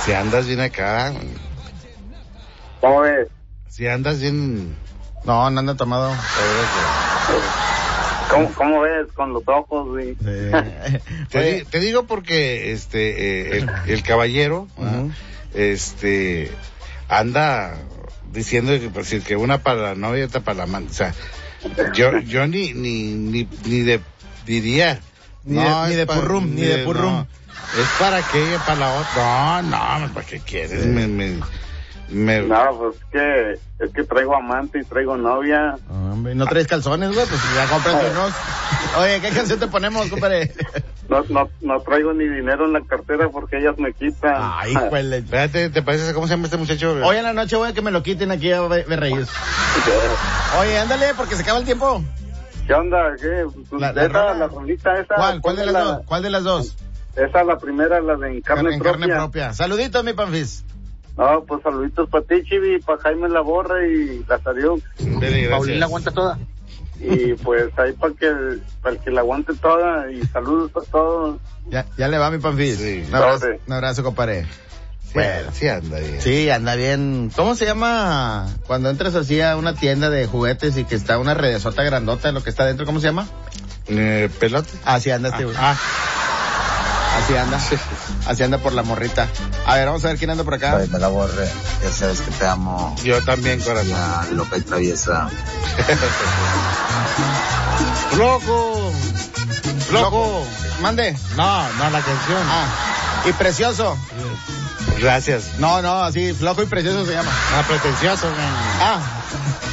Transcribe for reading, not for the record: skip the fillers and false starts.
Si andas bien acá. ¿Cómo ves? Si andas bien. No anda tomado. ¿Cómo ves con los ojos, güey? Te digo porque el caballero anda diciendo que pues, que una para la novia y otra para la amante. O sea, yo ni diría. Ni de purrum. No, es para que ella, para la otra. No, ¿para qué quieres? No, pues es que traigo amante y traigo novia. Hombre, ¿no traes calzones, güey? Pues ya cómprate unos. Oye, ¿qué canción te ponemos, compadre? No traigo ni dinero en la cartera porque ellas me quitan. Ay, hijuele. Espérate, ¿te parece cómo se llama este muchacho? Hoy en la noche voy a que me lo quiten aquí a Reyes. Oye, ándale, porque se acaba el tiempo. ¿Qué onda? ¿Qué? La rolita esa. ¿Cuál de las dos? Esa, la primera, la de carne propia. Saluditos, mi Panfis. No, pues saluditos para ti, Chivi, para Jaime Laborra y Lazariuk. Paulín la aguanta toda. Y pues ahí para el que la aguante toda, y saludos a todos. Ya le va, mi Panfis. Sí. Un abrazo, compadre. Sí anda bien. Sí, anda bien. ¿Cómo se llama cuando entras así a una tienda de juguetes y que está una redesota grandota en lo que está dentro? ¿Cómo se llama? ¿Pelote? Así anda este güey. Así anda por la morrita. A ver, vamos a ver quién anda por acá. Ay, me la borré. Ya sabes que te amo. Yo también, corazón. La loca y traviesa. ¡Loco! Mande. No, la canción. Y precioso. Gracias. No, así, flojo y precioso se llama. Pretencioso, man.